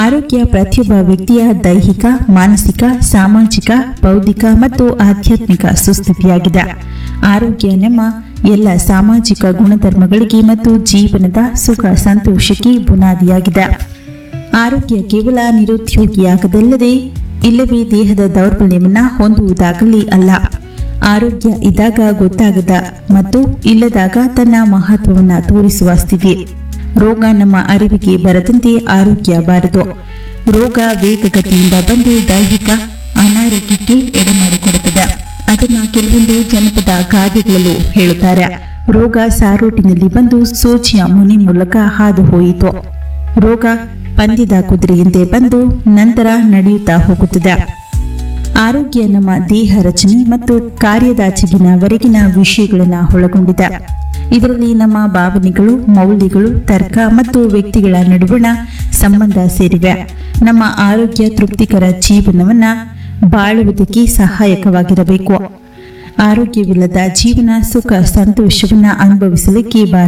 ಆರೋಗ್ಯ ಪ್ರತಿಯೊಬ್ಬ ವ್ಯಕ್ತಿಯ ದೈಹಿಕ, ಮಾನಸಿಕ, ಸಾಮಾಜಿಕ, ಬೌದ್ಧಿಕ ಮತ್ತು ಆಧ್ಯಾತ್ಮಿಕ ಸುಸ್ಥಿತಿಯಾಗಿದೆ. ಆರೋಗ್ಯ ನಮ್ಮ ಎಲ್ಲ ಸಾಮಾಜಿಕ ಗುಣಧರ್ಮಗಳಿಗೆ ಮತ್ತು ಜೀವನದ ಸುಖ ಸಂತೋಷಕ್ಕೆ ಬುನಾದಿಯಾಗಿದೆ. ಆರೋಗ್ಯ ಕೇವಲ ನಿರುದ್ಯೋಗಿಯಾಗದಲ್ಲದೆ ಇಲ್ಲವೇ ದೇಹದ ದೌರ್ಬಲ್ಯವನ್ನು ಹೊಂದುವುದಾಗಲಿ ಅಲ್ಲ. ಆರೋಗ್ಯ ಇದ್ದಾಗ ಗೊತ್ತಾಗದ ಮತ್ತು ಇಲ್ಲದಾಗ ತನ್ನ ಮಹತ್ವವನ್ನು ತೋರಿಸುವ ಸ್ಥಿತಿ. ರೋಗ ನಮ್ಮ ಅರಿವಿಗೆ ಬರದಂತೆ ಆರೋಗ್ಯ ಬಾರದು. ರೋಗ ವೇಗಗತಿಯಿಂದ ಬಂದು ದೈಹಿಕ ಅನಾರೋಗ್ಯಕ್ಕೆ ಎಡೆಮಾಡಿಕೊಡುತ್ತದೆ. ಅದನ್ನ ಕೆಲವೊಂದು ಜನಪದ ಗಾದೆಗಳಲ್ಲೂ ಹೇಳುತ್ತಾರೆ. ರೋಗ ಸಾರೋಟಿನಲ್ಲಿ ಬಂದು ಸೋಜಿಯ ಮುನಿ ಮೂಲಕ ಹಾದು ಹೋಯಿತು. ರೋಗ ಪಂದ್ಯದ ಕುದುರೆಯಂತೆ ಬಂದು ನಂತರ ನಡೆಯುತ್ತಾ ಹೋಗುತ್ತದೆ. ಆರೋಗ್ಯ ನಮ್ಮ ದೇಹ ರಚನೆ ಮತ್ತು ಕಾರ್ಯದಾಚೆಗಿನವರೆಗಿನ ವಿಷಯಗಳನ್ನು ಒಳಗೊಂಡಿದೆ. ಇದರಲ್ಲಿ ನಮ್ಮ ಭಾವನೆಗಳು, ಮೌಲ್ಯಗಳು, ತರ್ಕ ಮತ್ತು ವ್ಯಕ್ತಿಗಳ ನಡುವಣ ಸಂಬಂಧ ಸೇರಿವೆ. ನಮ್ಮ ಆರೋಗ್ಯ ತೃಪ್ತಿಕರ ಜೀವನವನ್ನ ಬಾಳುವುದಕ್ಕೆ ಸಹಾಯಕವಾಗಿರಬೇಕು. ಆರೋಗ್ಯವಿಲ್ಲದ ಜೀವನ ಸುಖ ಸಂತೋಷವನ್ನ ಅನುಭವಿಸಲಿಕ್ಕೆ